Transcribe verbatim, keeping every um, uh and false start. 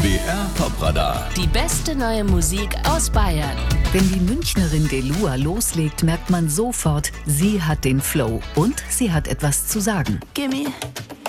B R Top-Radar. Die beste neue Musik aus Bayern. Wenn die Münchnerin Delua loslegt, merkt man sofort, sie hat den Flow und sie hat etwas zu sagen. Gimme